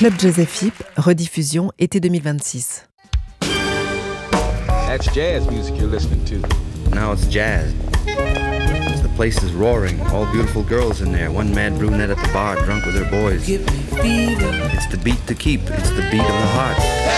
Club Jazz FIP, rediffusion été 2026. That's jazz music you're listening to. Now it's jazz. The place is roaring. All beautiful girls in there. One mad brunette at the bar, drunk with her boys. Give me fever. It's the beat to keep. It's the beat of the heart.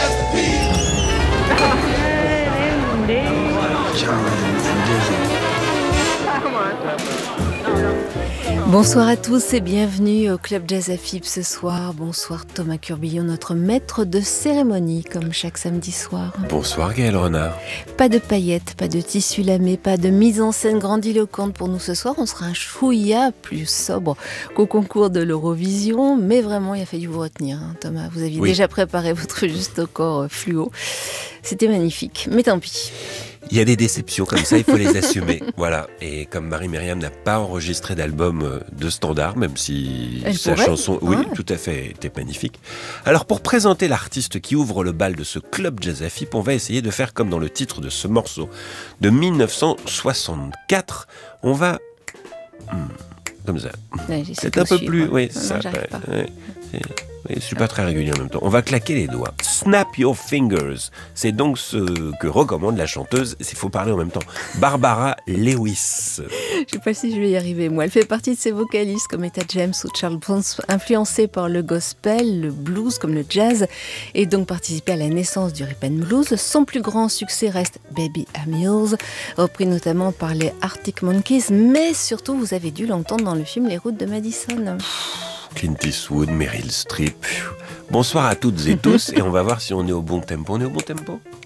Bonsoir à tous et bienvenue au Club Jazz FIP ce soir. Bonsoir Thomas Curbillon, notre maître de cérémonie, comme chaque samedi soir. Bonsoir Gaël Renard. Pas de paillettes, pas de tissu lamé, pas de mise en scène grandiloquente pour nous ce soir. On sera un chouïa plus sobre qu'au concours de l'Eurovision. Mais vraiment, il a fallu vous retenir, hein, Thomas. Vous aviez déjà préparé votre juste au corps fluo. C'était magnifique, mais tant pis. Il y a des déceptions comme ça, il faut les assumer. Voilà. Et comme Marie-Myriam n'a pas enregistré d'album de standard, même si sa chanson, tout à fait, était magnifique. Alors pour présenter l'artiste qui ouvre le bal de ce club Jazz FIP, on va essayer de faire comme dans le titre de ce morceau de 1964. On va comme ça. Ouais, c'est un peu plus, oui, non, ça. j'arrive pas. Je suis pas très régulier en même temps. On va claquer les doigts. Snap your fingers. C'est donc ce que recommande la chanteuse. Il faut parler en même temps. Barbara Lewis. Je sais pas si je vais y arriver, moi. Elle fait partie de ces vocalistes comme Etta James ou Charles Bronson, influencés par le gospel, le blues comme le jazz, et donc participé à la naissance du rhythm and blues. Son plus grand succès reste Baby I'm Yours, repris notamment par les Arctic Monkeys, mais surtout vous avez dû l'entendre dans le film Les Routes de Madison. Clint Eastwood, Meryl Streep. Bonsoir à toutes et tous, et on va voir si on est au bon tempo. On est au bon tempo ?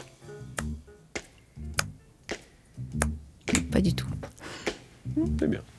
Pas du tout. C'est bien.